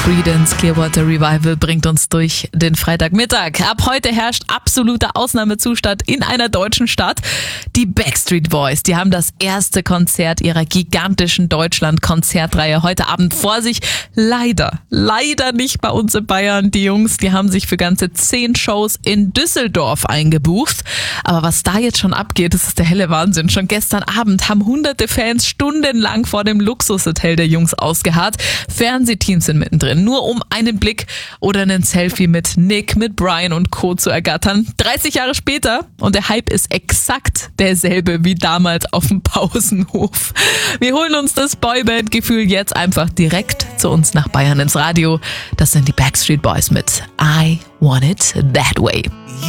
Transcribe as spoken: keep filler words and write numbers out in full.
Creedence Clearwater Revival bringt uns durch den Freitagmittag. Ab heute herrscht absoluter Ausnahmezustand in einer deutschen Stadt. Die Backstreet Boys, die haben das erste Konzert ihrer gigantischen Deutschland-Konzertreihe heute Abend vor sich. Leider, leider nicht bei uns in Bayern. Die Jungs, die haben sich für ganze zehn Shows in Düsseldorf eingebucht. Aber was da jetzt schon abgeht, das ist der helle Wahnsinn. Schon gestern Abend haben hunderte Fans stundenlang vor dem Luxushotel der Jungs ausgeharrt. Fernsehteams sind mittendrin, nur um einen Blick oder einen Selfie mit Nick, mit Brian und Co. zu ergattern. dreißig Jahre später und der Hype ist exakt derselbe wie damals auf dem Pausenhof. Wir holen uns das Boyband-Gefühl jetzt einfach direkt zu uns nach Bayern ins Radio. Das sind die Backstreet Boys mit I Want It That Way.